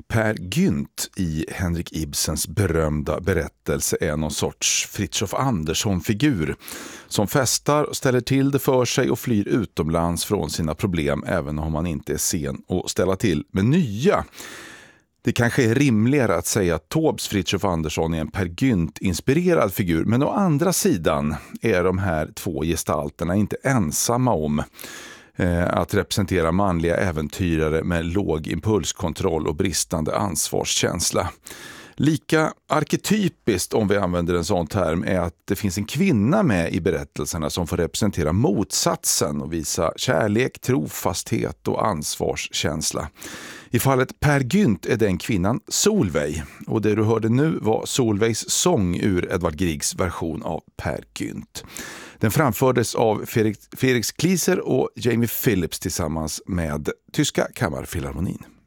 Per Gynt i Henrik Ibsens berömda berättelse är någon sorts Fritiof Andersson-figur som festar och ställer till det för sig och flyr utomlands från sina problem även om man inte är sen att ställa till med nya. Det kanske är rimligare att säga att Taubes Fritiof Andersson är en Per Gynt-inspirerad figur, men å andra sidan är de här två gestalterna inte ensamma om att representera manliga äventyrare med låg impulskontroll och bristande ansvarskänsla. Lika arketypiskt, om vi använder en sån term, är att det finns en kvinna med i berättelserna som får representera motsatsen och visa kärlek, trofasthet och ansvarskänsla. I fallet Per Gynt är den kvinnan Solveig, och det du hörde nu var Solveigs sång ur Edvard Griegs version av Per Gynt. Den framfördes av Felix Klieser och Jamie Phillips tillsammans med Tyska Kammarfilharmonin.